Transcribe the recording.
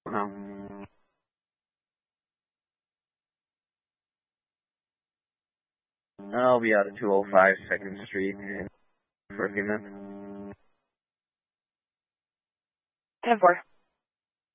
No. I'll be out at 205 2nd Street for a few minutes. 10-4.